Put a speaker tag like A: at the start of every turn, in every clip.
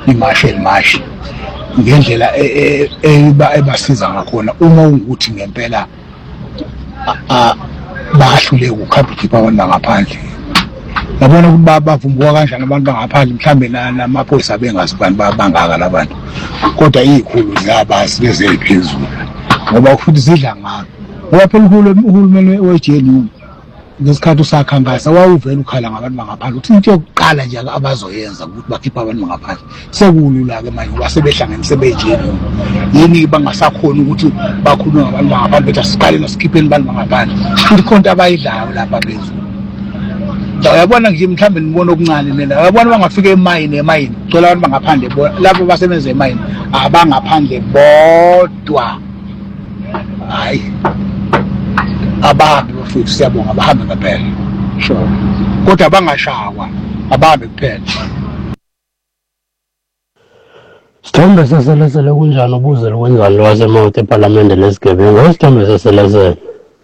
A: imashi ngendlela ebasiza ngakhona uma ukuthi ngempela bahluleke ukukhipha abantu bangaphandle. Yabona ukuthi bavumbuka kanjani abantu bangaphandle mhlambe namaphoyisa bengasibani bangaka labantu, kodwa izikhulu ziyabazi bezephezulu ngoba futhi zidla ngabo. Ngoba phela uhulumeni wejeli ngesikhathi usakhankasa wawuvela ukhala ngabantu bangaphandle ukuthi into yokuqala nje abazoyenza ukuthi bakhipha abantu bangaphandle. Sekulula-ke manje ngoba sebehlanganise bejeli, yini bangasakhona ukuthi bakhulume ngabantu bangaphandle bethi asiqaleni sikhipheni abantu bangaphandle. Futhi khonto abayidlayo lapha phezulu. Uyabona nje mhlambe nibona okuncane nena. Uyabona bangafika emayini thola abantu bangaphandle lapho basebenza emayini abangaphandle bodwa. Hayi abahambi bafethu siyabonga abahambe ngaphela. Sure. Kodwa bangashawa abahambe kuphela.
B: Sithombe seselesele kunjani ubuze lokwenzani lwasemawuthi ePhalamende lesigebengu? Sithombe seselesele.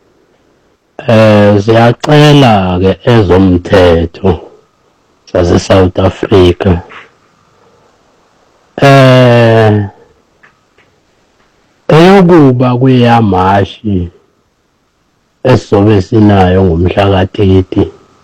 B: Siyacela ke ezomthetho sase South Africa eyokuba kweyamashi esizobe sinayo ngomhla ka-30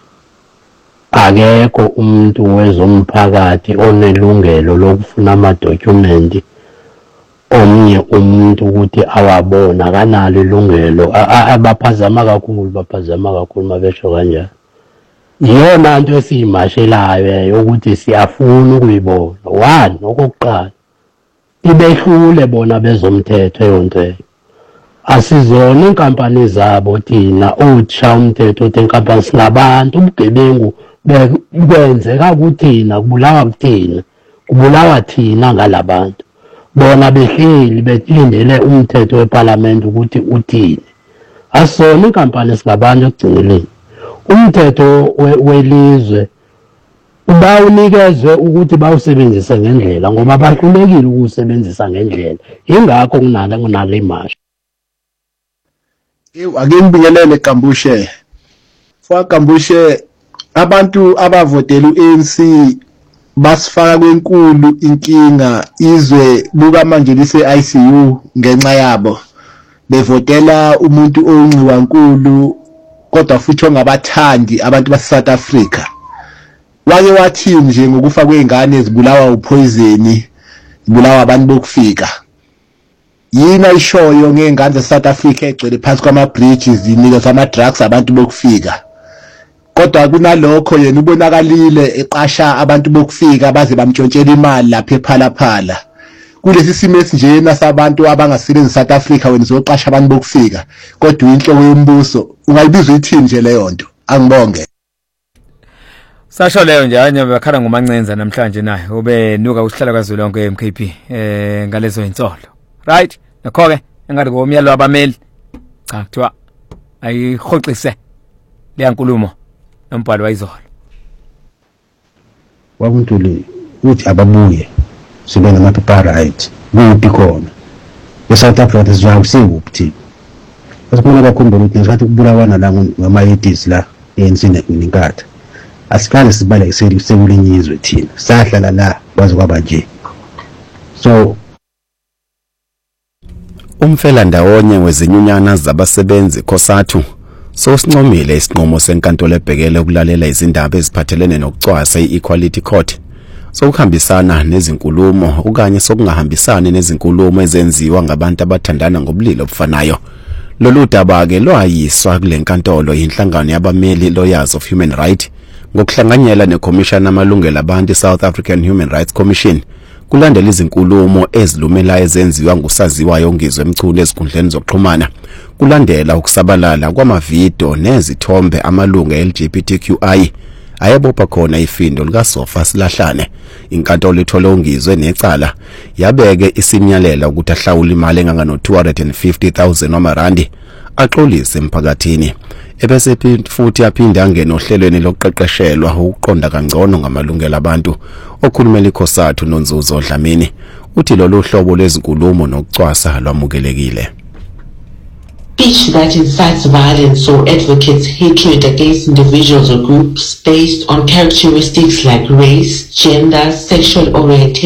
B: akekho umuntu wezomphakathi onelungelo lokufuna amadokhumenti omnye umuntu ukuthi awabona kanalo ilungelo. Baphazama kakhulu mabesho kanjalo. Iyona nto esiyimashelayo ukuthi siyafuna ukuyibona. One, okokuqala ibehlule bona bezomthetho yonke. Asizona inkampani zabo thina otsha umthetho tenkampani singabantu ubugebengu kwenzeka kuthina kubulawa thina ngalabantu. Bona behleli betilindele umthetho wePhalamende ukuthi uthini. Asona inkampani singabantu ekugcineleni. Umthetho welizwe bawunikezwe ukuthi bawusebenzise ngendlela ngoba bahlulekile ukusebenzisa ngendlela. Ingakho kunale imashi.
C: Ake ngibingelele Kambushe. Fa Kambushe, abantu abavotela uANC basifaka kwenkulu inkinga. Izwe buka manje lise ICU ngenxa yabo. Bevotela umuntu onxiwa nkulu kodwa futhi ongabathandi abantu base South Africa. Wake wathi nje ngokufa kweingane ezibulawa upoison, ibulawa abantu bokufika. Yini ayishoyo ngeingane ze South Africa egcwele phansi kwama bridges zinika ama drugs abantu bokufika. Kodwa kunalokho yena ubonakalile eqasha abantu bokufika baze bamtshontshela imali lapha ePhalaphala. Kulesi simo esinjena sabantu abangasebenzi South Africa wena uzoqasha abantu bokufika kodwa inhloko yombuso ungayibiza ithini nje leyo nto. Angibonge.
D: Sasho leyo nje anye bakhala ngomancenza namhlanje naye ube nuka usihlala kwaZulu lonke MKP ngalezo insolo. Right? Nakho ke engathi ngomyalo wabameli. Cha kuthiwa ayihoxise le nkulumo nombhalo wayizolo.
E: Wakuntuli uthi ababuye sibe namaphepha right kuphi khona eSouth Africa sizawusiwa ubuthi asibona bakhombela ukuthi ngesikhathi kubulawana la ngama-80s la ANC nenkatha asikale sibale sekulinyizwe thina sahlala la kwaze kwaba nje. So
F: umfela ndawonye wezinyunyana zabasebenzi Khosathu sosincomile isinqumo senkantolo ebhekele ukulalela izindaba eziphathelene nokucwasa i-Equality Court sokuhambisana nezinkulumo okanye sokungahambisani nezinkulumo ezenziwa ngabantu abathandana ngobulili obufanayo. Lolu daba ke lwayiswa kule nkantolo inhlangano yabameli Lawyers of Human Rights ngokuhlanganyela neCommission amalungelo abantu South African Human Rights Commission kulandela izinkulumo ezilumela ezenziwa ngusaziwayo ngizwe emculo ezikhundleni zokuxhumana kulandela ukusabalala kwamavidiyo nezithombe amalunga LGBTQI ayebopha khona ifindo likaSofa Silahlane. Inkantolo ithole ungizwe necala yabeke isimyalela ukuthi ahlawule imali engangano 250,000 wamarandi axolise emphakathini ebese futhi aphinde angene ohlelweni lokuqeqeshelwa ukuqonda kangcono ngamalungelo abantu. Okhulumela iKhosathu noNzuzo Dlamini uthi lolu hlobo lwezinkulumo nokucwasa lwamukelekile.
G: Speech that incites violence or advocates hatred against individuals or groups based on characteristics like race, gender, sexual orientation,